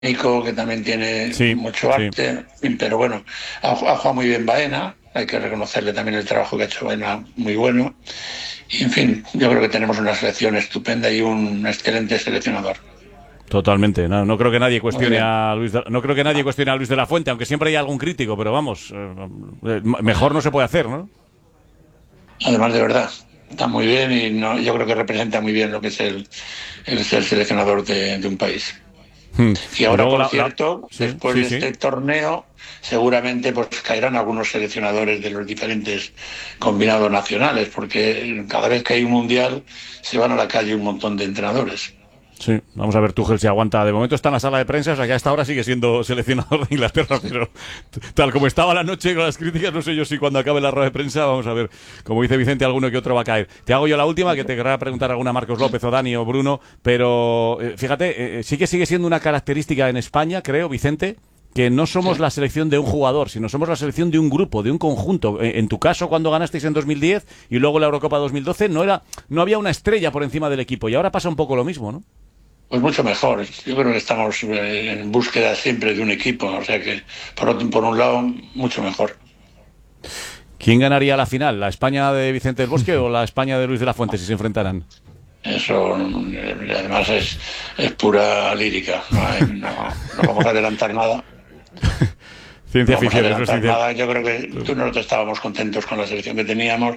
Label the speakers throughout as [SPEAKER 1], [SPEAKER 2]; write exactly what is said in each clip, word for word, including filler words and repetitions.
[SPEAKER 1] Nico, que también tiene
[SPEAKER 2] Sí,
[SPEAKER 1] mucho
[SPEAKER 2] sí.
[SPEAKER 1] arte, pero bueno, ha, ha jugado muy bien Baena, hay que reconocerle también el trabajo que ha hecho Baena, muy bueno. Y en fin, yo creo que tenemos una selección estupenda y un excelente seleccionador.
[SPEAKER 2] Totalmente. No, no creo que nadie
[SPEAKER 1] Muy
[SPEAKER 2] cuestione
[SPEAKER 1] bien.
[SPEAKER 2] a Luis de, no creo que nadie cuestione a Luis de la Fuente, aunque siempre hay algún crítico, pero vamos, eh, eh, mejor no se puede hacer, ¿no?
[SPEAKER 1] Además, de verdad, está muy bien y no, yo creo que representa muy bien lo que es el, el ser seleccionador de, de un país.
[SPEAKER 2] Hmm.
[SPEAKER 1] Y
[SPEAKER 2] Y
[SPEAKER 1] ahora,
[SPEAKER 2] luego
[SPEAKER 1] por
[SPEAKER 2] la, la-
[SPEAKER 1] cierto,
[SPEAKER 2] sí,
[SPEAKER 1] después
[SPEAKER 2] sí,
[SPEAKER 1] de
[SPEAKER 2] sí.
[SPEAKER 1] este torneo, seguramente pues caerán algunos seleccionadores de los diferentes combinados nacionales, porque cada vez que hay un mundial se van a la calle un montón de entrenadores.
[SPEAKER 2] Sí, vamos a ver Tuchel si aguanta. De momento está en la sala de prensa, o sea que hasta ahora sigue siendo seleccionador de Inglaterra, pero tal como estaba la noche con las críticas, no sé yo si cuando acabe la rueda de prensa, vamos a ver, como dice Vicente, alguno que otro va a caer. Te hago yo la última, que te querrá preguntar alguna Marcos López o Dani o Bruno, pero eh, fíjate, eh, sí que sigue siendo una característica en España, creo, Vicente, que no somos
[SPEAKER 1] Sí.
[SPEAKER 2] la selección de un jugador, sino somos la selección de un grupo, de un conjunto. En, en tu caso, cuando ganasteis en dos mil diez y luego la Eurocopa dos mil doce, no era, no había una estrella por encima del equipo, y ahora pasa un poco lo mismo, ¿no?
[SPEAKER 1] Pues mucho mejor. Yo creo que estamos eh, en búsqueda siempre de un equipo, o sea que por, otro- por un lado, mucho mejor.
[SPEAKER 2] ¿Quién ganaría la final? ¿La España de Vicente del Bosque o la España de Luis de la Fuente si se enfrentaran?
[SPEAKER 1] Eso eh, además es, es pura lírica, no, hay- no- no vamos a adelantar nada. No
[SPEAKER 2] Ciencia
[SPEAKER 1] vamos a
[SPEAKER 2] ficción, eso es
[SPEAKER 1] adelantar
[SPEAKER 2] ciencia.
[SPEAKER 1] nada. Yo creo que tú y nosotros estábamos contentos con la selección que teníamos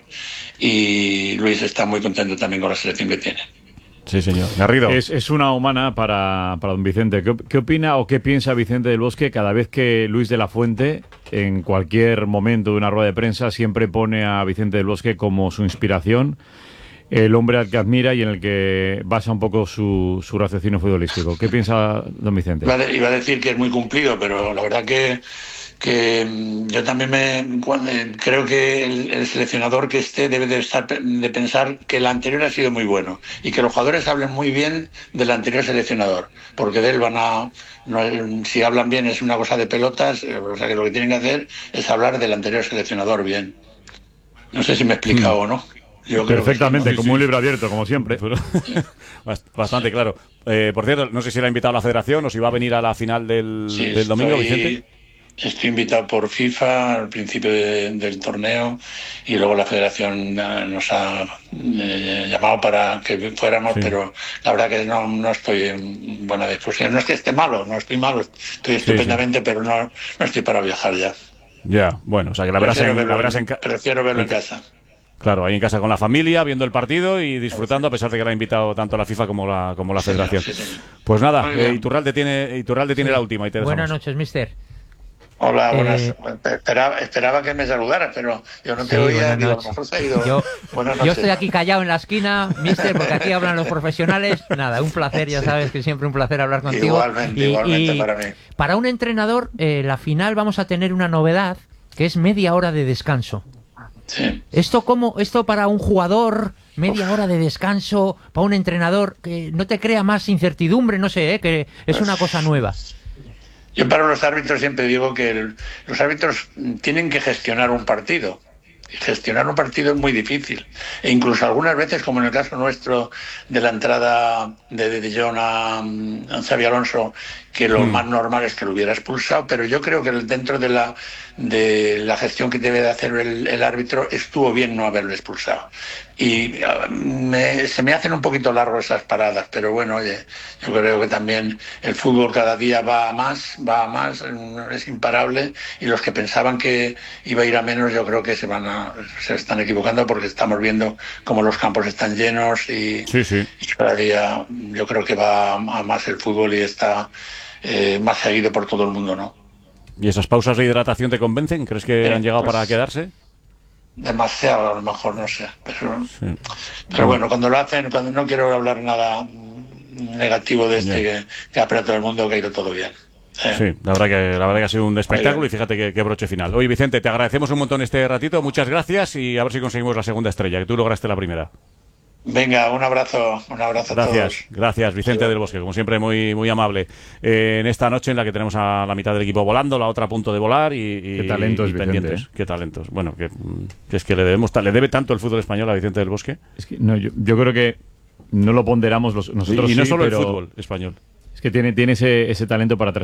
[SPEAKER 1] y Luis está muy contento también con la selección que tiene.
[SPEAKER 2] Sí, señor. Garrido.
[SPEAKER 3] Es, es una humana para, para don Vicente. ¿Qué, qué opina o qué piensa Vicente del Bosque cada vez que Luis de la Fuente, en cualquier momento de una rueda de prensa, siempre pone a Vicente del Bosque como su inspiración, el hombre al que admira y en el que basa un poco su, su raciocinio futbolístico? ¿Qué piensa don Vicente?
[SPEAKER 1] Iba a, de- iba a decir que es muy cumplido, pero la verdad que, que mm, yo también me cuando- eh, creo que el, el seleccionador que esté debe de, estar, pe- de pensar que el anterior ha sido muy bueno y que los jugadores hablen muy bien del anterior seleccionador, porque de él van a, no, si hablan bien es una cosa de pelotas, eh, o sea que lo que tienen que hacer es hablar del anterior seleccionador bien. No sé si me he
[SPEAKER 2] Hmm.
[SPEAKER 1] explicado o no. Yo creo que sí, ¿no?
[SPEAKER 3] Perfectamente,
[SPEAKER 2] Sí,
[SPEAKER 3] como
[SPEAKER 2] sí.
[SPEAKER 3] un libro abierto, como siempre.
[SPEAKER 2] Pero- Bast- Bastante claro. Eh, por cierto, no sé si le ha invitado a la federación o si va a venir a la final
[SPEAKER 1] Sí,
[SPEAKER 2] del, del domingo, Vicente.
[SPEAKER 1] estoy, estoy invitado por FIFA al principio de- del torneo y luego la federación eh, nos ha eh, llamado para que fuéramos,
[SPEAKER 2] Sí,
[SPEAKER 1] pero la verdad que no, no estoy en buena disposición. No es que esté malo, no estoy malo, estoy
[SPEAKER 2] sí, sí.
[SPEAKER 1] estupendamente, pero no, no estoy para viajar ya.
[SPEAKER 2] Ya, bueno, o sea que la verás
[SPEAKER 1] Prefiero
[SPEAKER 2] en, la
[SPEAKER 1] verlo
[SPEAKER 2] verás en,
[SPEAKER 1] en,
[SPEAKER 2] ca-
[SPEAKER 1] prefiero verlo
[SPEAKER 2] en
[SPEAKER 1] en
[SPEAKER 2] ca-
[SPEAKER 1] casa.
[SPEAKER 2] claro, ahí en casa con la familia, viendo el partido y disfrutando, a pesar de que la ha invitado tanto la FIFA como la, como la
[SPEAKER 1] Sí, señor,
[SPEAKER 2] federación.
[SPEAKER 1] sí, señor.
[SPEAKER 2] Pues nada,
[SPEAKER 1] Muy
[SPEAKER 2] eh,
[SPEAKER 1] bien.
[SPEAKER 2] Iturralde tiene, Iturralde tiene la
[SPEAKER 4] Sí.
[SPEAKER 2] última y te
[SPEAKER 4] Buenas
[SPEAKER 2] dejamos.
[SPEAKER 4] noches, mister.
[SPEAKER 1] Hola, buenas.
[SPEAKER 4] Eh,
[SPEAKER 1] Esperaba, esperaba que me saludaras, pero yo no te
[SPEAKER 4] sí,
[SPEAKER 1] oía,
[SPEAKER 4] buenas
[SPEAKER 1] digo, a lo
[SPEAKER 4] noches.
[SPEAKER 1] mejor se ha ido.
[SPEAKER 4] Yo,
[SPEAKER 1] Buenas
[SPEAKER 4] yo
[SPEAKER 1] noches.
[SPEAKER 4] estoy aquí callado en la esquina, mister, porque aquí hablan los profesionales. Nada, un placer, ya sabes que siempre un placer hablar contigo.
[SPEAKER 1] Igualmente, igualmente para mí.
[SPEAKER 4] Para un entrenador, eh, la final vamos a tener una novedad, que es media hora de descanso.
[SPEAKER 1] Sí.
[SPEAKER 4] Esto como esto para un jugador, media hora de descanso, para un entrenador, que no te crea más incertidumbre, no sé, eh, que es una cosa nueva.
[SPEAKER 1] Yo para los árbitros siempre digo que el- los árbitros tienen que gestionar un partido. Y gestionar un partido es muy difícil. E incluso algunas veces, como en el caso nuestro de la entrada de De Jong a, a Xabi Alonso, que lo
[SPEAKER 2] Hmm.
[SPEAKER 1] más normal es que lo hubiera expulsado, pero yo creo que dentro de la, de la gestión que debe de hacer el, el árbitro estuvo bien no haberlo expulsado. Y ah, me- se me hacen un poquito largos esas paradas, pero bueno, oye, yo creo que también el fútbol cada día va a más, va a más, es imparable, y los que pensaban que iba a ir a menos, yo creo que se van a, se están equivocando, porque estamos viendo cómo los campos están llenos y,
[SPEAKER 2] Sí, sí.
[SPEAKER 1] y cada día yo creo que va a más el fútbol y está eh, más seguido por todo el mundo, ¿no?
[SPEAKER 2] ¿Y esas pausas de hidratación te convencen? ¿Crees que
[SPEAKER 1] Eh,
[SPEAKER 2] han llegado
[SPEAKER 1] pues,
[SPEAKER 2] para quedarse?
[SPEAKER 1] Demasiado, a lo mejor, no sé. Pero,
[SPEAKER 2] Sí.
[SPEAKER 1] pero bueno, cuando lo hacen, cuando no quiero hablar nada negativo de este,
[SPEAKER 2] Ya.
[SPEAKER 1] que, que ha todo el mundo, que ha ido todo bien. Eh,
[SPEAKER 2] Sí, la verdad que la verdad que ha sido un espectáculo
[SPEAKER 1] bien.
[SPEAKER 2] y fíjate qué, qué broche final. Oye, Vicente, te agradecemos un montón este ratito, muchas gracias y a ver si conseguimos la segunda estrella, que tú lograste la primera.
[SPEAKER 1] Venga, un abrazo, un abrazo a
[SPEAKER 2] Gracias,
[SPEAKER 1] todos.
[SPEAKER 2] gracias, Vicente del Bosque, como siempre muy muy amable. Eh, en esta noche en la que tenemos a la mitad del equipo volando, la otra a punto de volar y, y-
[SPEAKER 3] Qué talentos,
[SPEAKER 2] y
[SPEAKER 3] Vicente,
[SPEAKER 2] pendientes.
[SPEAKER 3] ¿eh?
[SPEAKER 2] Qué talentos. Bueno, que, mm, que es que le debemos ta- le debe tanto el fútbol español a Vicente del Bosque.
[SPEAKER 3] Es que, no, yo, yo creo que no lo ponderamos los- nosotros
[SPEAKER 2] y, y no
[SPEAKER 3] sí,
[SPEAKER 2] solo
[SPEAKER 3] pero
[SPEAKER 2] el fútbol español.
[SPEAKER 3] es que tiene, tiene ese, ese talento para